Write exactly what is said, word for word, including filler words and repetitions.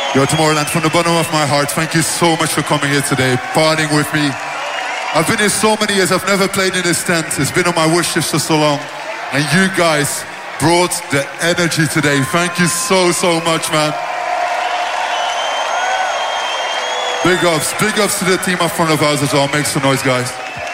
Yo, Tomorrowland, from the bottom of my heart, thank you so much for coming here today, partying with me. I've been here so many years, I've never played in this tent. It's been on my wish list for so long. And you guys brought the energy today. Thank you so, so much, man. Big ups, big ups to the team up front of us as well. Make some noise, guys.